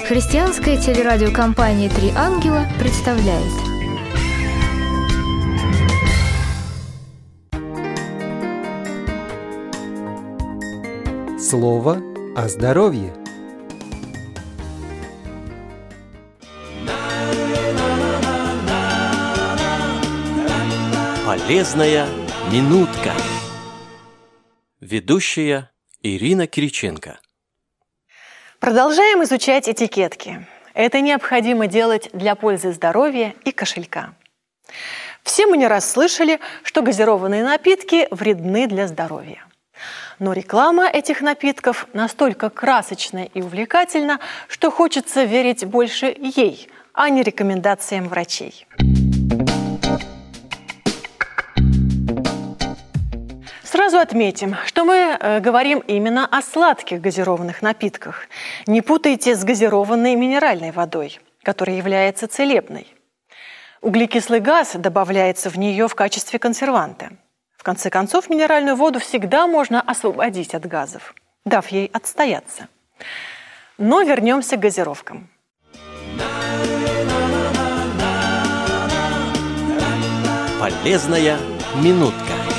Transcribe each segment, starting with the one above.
Христианская телерадиокомпания «Три ангела» представляет. Слово о здоровье. Полезная минутка. Ведущая Ирина Кириченко. Продолжаем изучать этикетки. Это необходимо делать для пользы здоровья и кошелька. Все мы не раз слышали, что газированные напитки вредны для здоровья. Но реклама этих напитков настолько красочна и увлекательна, что хочется верить больше ей, а не рекомендациям врачей. Сразу отметим, что мы говорим именно о сладких газированных напитках. Не путайте с газированной минеральной водой, которая является целебной. Углекислый газ добавляется в нее в качестве консерванта. В конце концов, минеральную воду всегда можно освободить от газов, дав ей отстояться. Но вернемся к газировкам. Полезная минутка.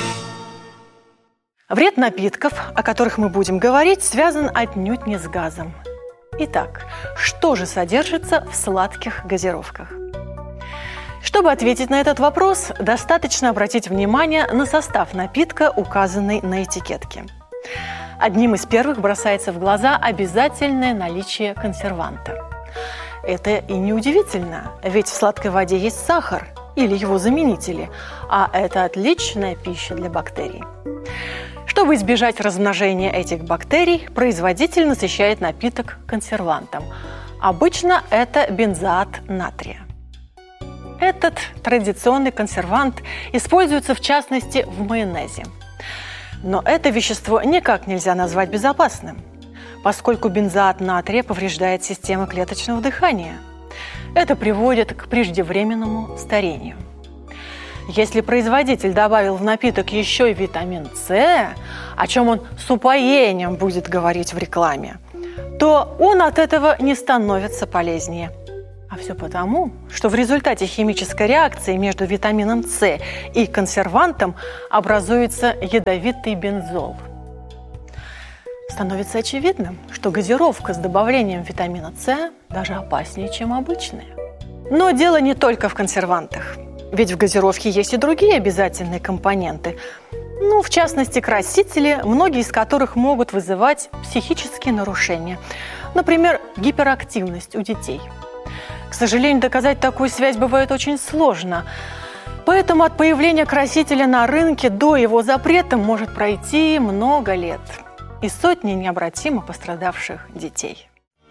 Вред напитков, о которых мы будем говорить, связан отнюдь не с газом. Итак, что же содержится в сладких газировках? Чтобы ответить на этот вопрос, достаточно обратить внимание на состав напитка, указанный на этикетке. Одним из первых бросается в глаза обязательное наличие консерванта. Это и неудивительно, ведь в сладкой воде есть сахар или его заменители, а это отличная пища для бактерий. Чтобы избежать размножения этих бактерий, производитель насыщает напиток консервантом. Обычно это бензоат натрия. Этот традиционный консервант используется в частности в майонезе. Но это вещество никак нельзя назвать безопасным, поскольку бензоат натрия повреждает систему клеточного дыхания. Это приводит к преждевременному старению. Если производитель добавил в напиток еще и витамин С, о чем он с упоением будет говорить в рекламе, то он от этого не становится полезнее. А все потому, что в результате химической реакции между витамином С и консервантом образуется ядовитый бензол. Становится очевидным, что газировка с добавлением витамина С даже опаснее, чем обычная. Но дело не только в консервантах. Ведь в газировке есть и другие обязательные компоненты. В частности, красители, многие из которых могут вызывать психические нарушения. Например, гиперактивность у детей. К сожалению, доказать такую связь бывает очень сложно. Поэтому от появления красителя на рынке до его запрета может пройти много лет. И сотни необратимо пострадавших детей.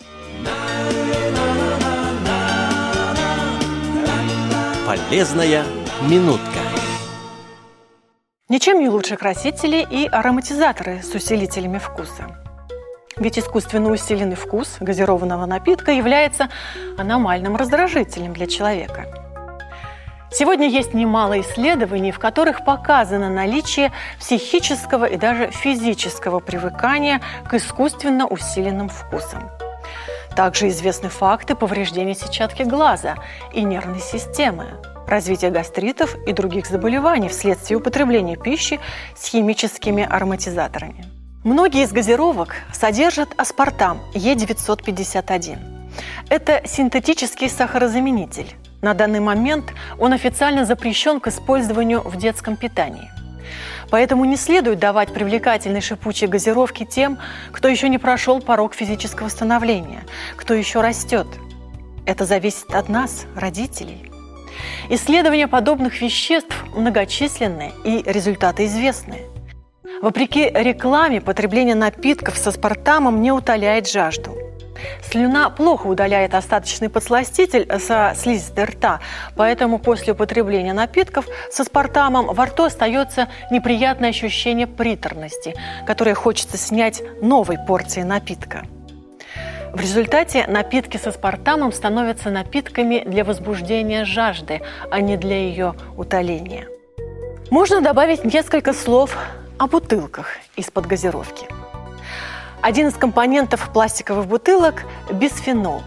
Полезная минутка. Ничем не лучше красители и ароматизаторы с усилителями вкуса. Ведь искусственно усиленный вкус газированного напитка является аномальным раздражителем для человека. Сегодня есть немало исследований, в которых показано наличие психического и даже физического привыкания к искусственно усиленным вкусам. Также известны факты повреждения сетчатки глаза и нервной системы, развития гастритов и других заболеваний вследствие употребления пищи с химическими ароматизаторами. Многие из газировок содержат аспартам Е951. Это синтетический сахарозаменитель. На данный момент он официально запрещен к использованию в детском питании. Поэтому не следует давать привлекательной шипучей газировки тем, кто еще не прошел порог физического становления, кто еще растет. Это зависит от нас, родителей. Исследования подобных веществ многочисленны и результаты известны. Вопреки рекламе, потребление напитков с аспартамом не утоляет жажду. Слюна плохо удаляет остаточный подсластитель со слизистой рта, поэтому после употребления напитков с аспартамом во рту остается неприятное ощущение приторности, которое хочется снять новой порцией напитка. В результате напитки с аспартамом становятся напитками для возбуждения жажды, а не для ее утоления. Можно добавить несколько слов о бутылках из-под газировки. Один из компонентов пластиковых бутылок – бисфенол.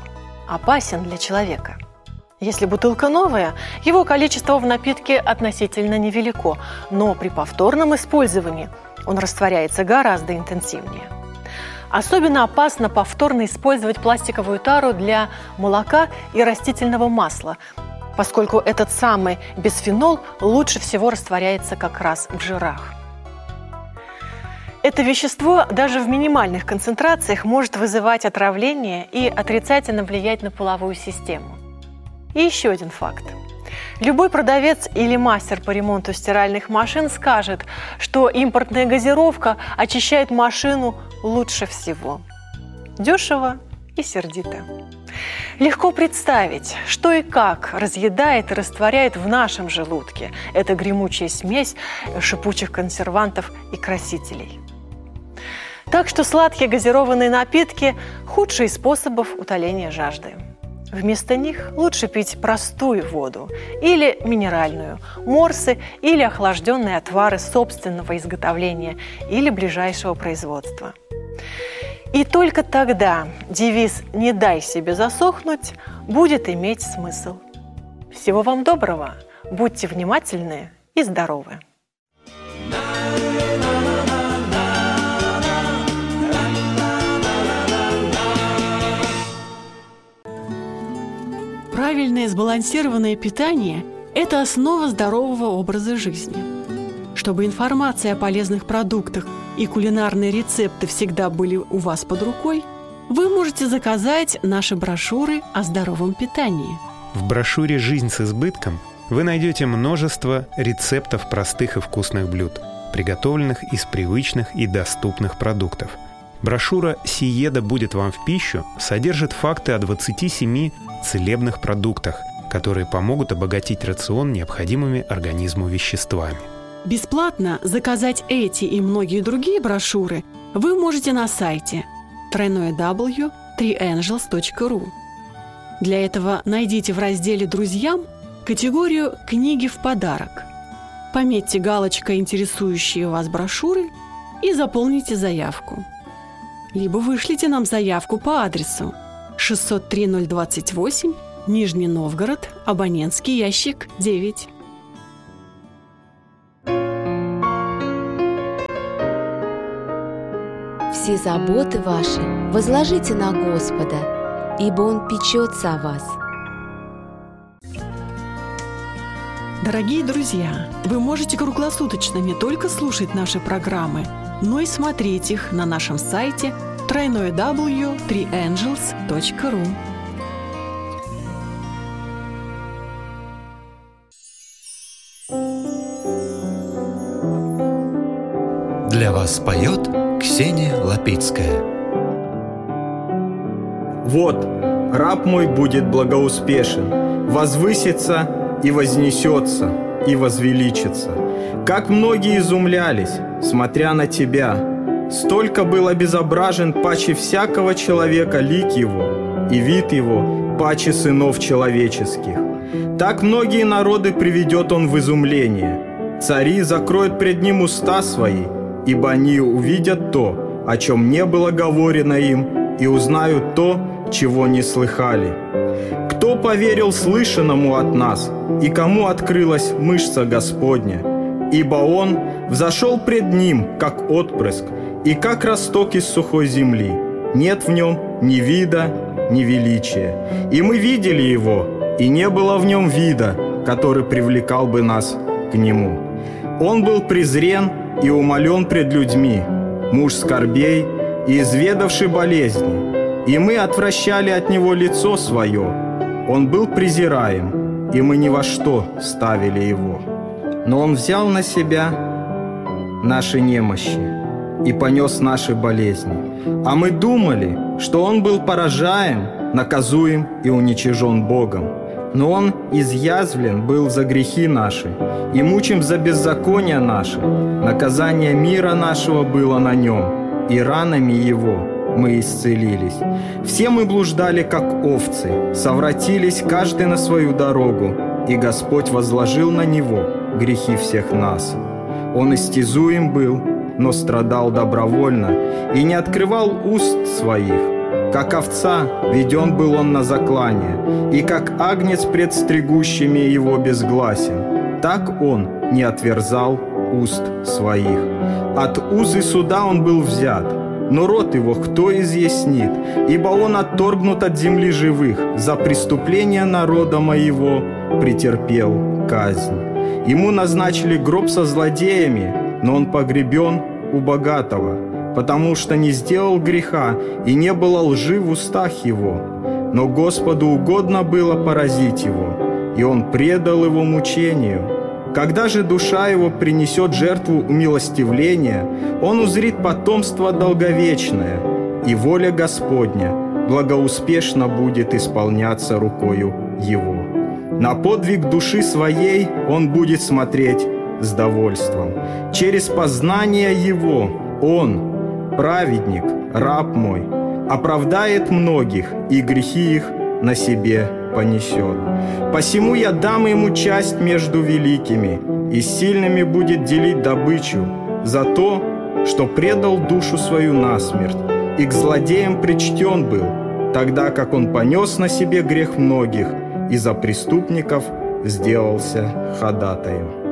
опасен для человека. Если бутылка новая, его количество в напитке относительно невелико, но при повторном использовании он растворяется гораздо интенсивнее. Особенно опасно повторно использовать пластиковую тару для молока и растительного масла, поскольку этот самый бисфенол лучше всего растворяется как раз в жирах. Это вещество даже в минимальных концентрациях может вызывать отравление и отрицательно влиять на половую систему. И еще один факт. Любой продавец или мастер по ремонту стиральных машин скажет, что импортная газировка очищает машину лучше всего. Дешево и сердито. Легко представить, что и как разъедает и растворяет в нашем желудке эта гремучая смесь шипучих консервантов и красителей. Так что сладкие газированные напитки – худший из способов утоления жажды. Вместо них лучше пить простую воду или минеральную, морсы или охлажденные отвары собственного изготовления или ближайшего производства. И только тогда девиз «Не дай себе засохнуть» будет иметь смысл. Всего вам доброго, будьте внимательны и здоровы! Правильное сбалансированное питание – это основа здорового образа жизни. Чтобы информация о полезных продуктах и кулинарные рецепты всегда были у вас под рукой, вы можете заказать наши брошюры о здоровом питании. В брошюре «Жизнь с избытком» вы найдете множество рецептов простых и вкусных блюд, приготовленных из привычных и доступных продуктов. Брошюра «Сиеда будет вам в пищу» содержит факты о 27 целебных продуктах, которые помогут обогатить рацион необходимыми организму веществами. Бесплатно заказать эти и многие другие брошюры вы можете на сайте www.3angels.ru. Для этого найдите в разделе «Друзьям» категорию «Книги в подарок». Пометьте галочкой интересующие вас брошюры и заполните заявку. Либо вышлите нам заявку по адресу 603-028, Нижний Новгород, абонентский ящик 9. Все заботы ваши возложите на Господа, ибо Он печется о вас. Дорогие друзья, вы можете круглосуточно не только слушать наши программы, но и смотреть их на нашем сайте www.3angels.ru. Для вас поет Ксения Лапицкая. Вот, раб мой будет благоуспешен, возвысится и вознесется, и возвеличится. Как многие изумлялись, смотря на тебя, столько был обезображен паче всякого человека лик его, и вид его паче сынов человеческих. Так многие народы приведет он в изумление. Цари закроют пред ним уста свои, ибо они увидят то, о чем не было говорено им, и узнают то, чего не слыхали. Кто поверил слышанному от нас, и кому открылась мышца Господня? Ибо Он взошел пред Ним, как отпрыск, и как росток из сухой земли. Нет в Нем ни вида, ни величия. И мы видели Его, и не было в Нем вида, который привлекал бы нас к Нему. Он был презрен и умолен пред людьми, муж скорбей и изведавший болезни. И мы отвращали от Него лицо свое. Он был презираем, и мы ни во что ставили Его. Но Он взял на себя наши немощи и понес наши болезни. А мы думали, что Он был поражаем, наказуем и уничижен Богом. Но Он изъязвлен был за грехи наши и мучим за беззакония наши. Наказание мира нашего было на Нем, и ранами Его мы исцелились. Все мы блуждали, как овцы, совратились каждый на свою дорогу, и Господь возложил на Него грехи всех нас. Он истязуем был, но страдал добровольно, и не открывал уст своих. Как овца веден был он на заклание, и как агнец пред стригущими его безгласен, так он не отверзал уст своих. От узы суда он был взят, но рот его кто изъяснит? Ибо он отторгнут от земли живых, за преступление народа моего претерпел казнь. Ему назначили гроб со злодеями, но он погребен у богатого, потому что не сделал греха, и не было лжи в устах его. Но Господу угодно было поразить его, и он предал его мучению. Когда же душа его принесет жертву умилостивления, он узрит потомство долговечное, и воля Господня благоуспешно будет исполняться рукою его. На подвиг души своей он будет смотреть с довольством. Через познание его он, праведник, раб мой, оправдает многих, и грехи их на себе понесет. Посему я дам ему часть между великими, и с сильными будет делить добычу за то, что предал душу свою насмерть, и к злодеям причтен был, тогда как он понес на себе грех многих, и за преступников сделался ходатаем.